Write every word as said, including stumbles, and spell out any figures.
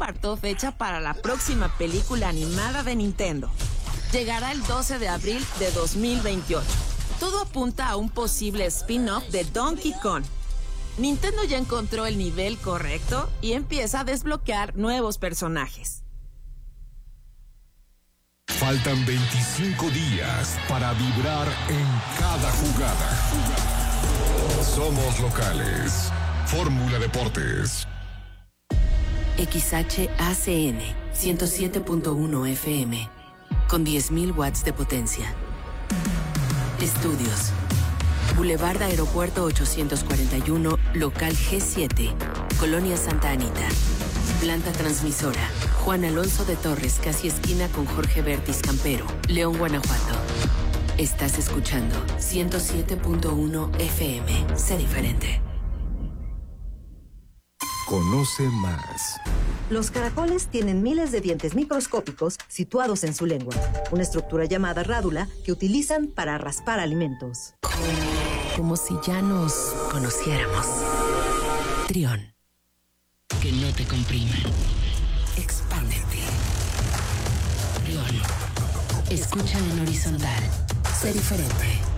apartó fecha para la próxima película animada de Nintendo. Llegará el doce de abril de dos mil veintiocho. Todo apunta a un posible spin-off de Donkey Kong. Nintendo ya encontró el nivel correcto y empieza a desbloquear nuevos personajes. Faltan veinticinco días para vibrar en cada jugada. Somos locales. Fórmula Deportes. X H A C N ciento siete punto uno F M con diez mil watts de potencia. Estudios. Boulevard Aeropuerto ochocientos cuarenta y uno, local G siete, Colonia Santa Anita. Planta transmisora. Juan Alonso de Torres, casi esquina con Jorge Bertis Campero, León, Guanajuato. Estás escuchando ciento siete punto uno F M. Sé diferente. Conoce más. Los caracoles tienen miles de dientes microscópicos situados en su lengua, una estructura llamada rádula que utilizan para raspar alimentos. Como si ya nos conociéramos. Trión. Que no te compriman. Expándete. Trión. Escucha en horizontal. Sé diferente.